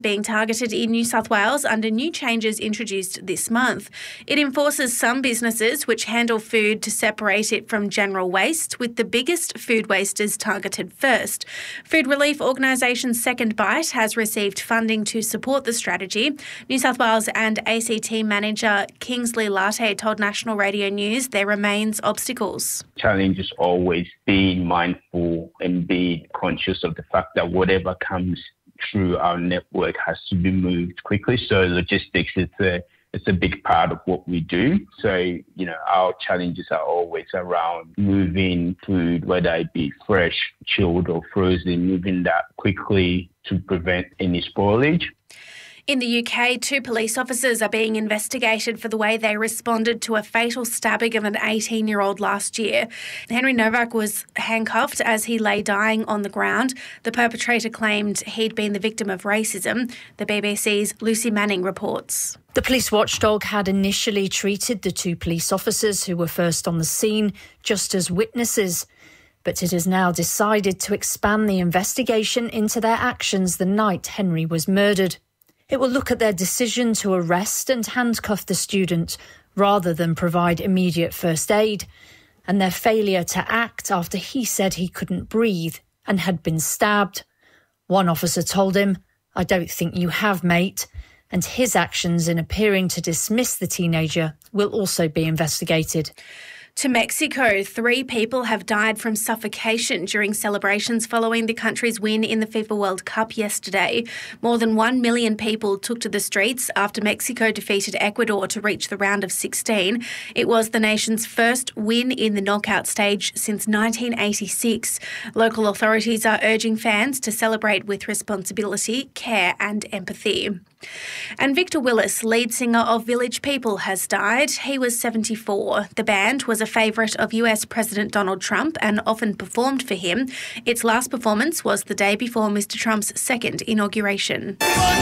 being targeted in New South Wales under new changes introduced this month. It enforces some businesses which handle food to separate it from general waste, with the biggest food wasters targeted first. Food relief organisation Second Bite has received funding to support the strategy. New South Wales and ACT manager Kingsley Latte told National Radio News there remains obstacles. Challenge is always being mindful and being conscious of the fact that whatever comes through our network has to be moved quickly. So logistics is a big part of what we do. So, our challenges are always around moving food, whether it be fresh, chilled or frozen, moving that quickly to prevent any spoilage. In the UK, 2 police officers are being investigated for the way they responded to a fatal stabbing of an 18-year-old last year. Henry Novak was handcuffed as he lay dying on the ground. The perpetrator claimed he'd been the victim of racism. The BBC's Lucy Manning reports. The police watchdog had initially treated the 2 police officers who were first on the scene just as witnesses, but it has now decided to expand the investigation into their actions the night Henry was murdered. It will look at their decision to arrest and handcuff the student rather than provide immediate first aid, and their failure to act after he said he couldn't breathe and had been stabbed. One officer told him, "I don't think you have, mate," and his actions in appearing to dismiss the teenager will also be investigated. To Mexico, 3 people have died from suffocation during celebrations following the country's win in the FIFA World Cup yesterday. More than 1 million people took to the streets after Mexico defeated Ecuador to reach the round of 16. It was the nation's first win in the knockout stage since 1986. Local authorities are urging fans to celebrate with responsibility, care and empathy. And Victor Willis, lead singer of Village People, has died. He was 74. The band was a favourite of US President Donald Trump and often performed for him. Its last performance was the day before Mr. Trump's second inauguration.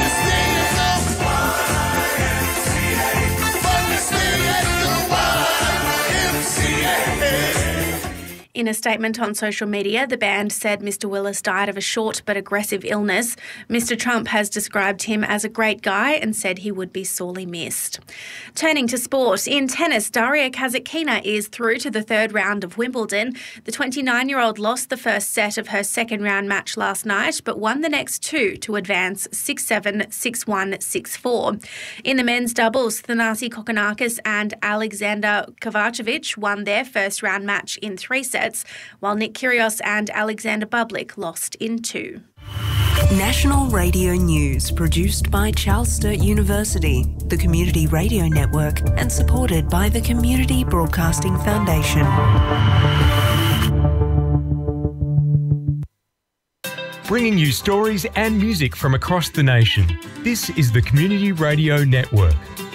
In a statement on social media, the band said Mr. Willis died of a short but aggressive illness. Mr. Trump has described him as a great guy and said he would be sorely missed. Turning to sport, in tennis, Daria Kasatkina is through to the 3rd round of Wimbledon. The 29-year-old lost the first set of her second-round match last night, but won the next 2 to advance 6-7, 6-1, 6-4. In the men's doubles, Thanasi Kokkinakis and Alexander Kovacevic won their first-round match in 3 sets, while Nick Kyrgios and Alexander Bublik lost in 2. National Radio News, produced by Charles Sturt University, the Community Radio Network, and supported by the Community Broadcasting Foundation. Bringing you stories and music from across the nation. This is the Community Radio Network.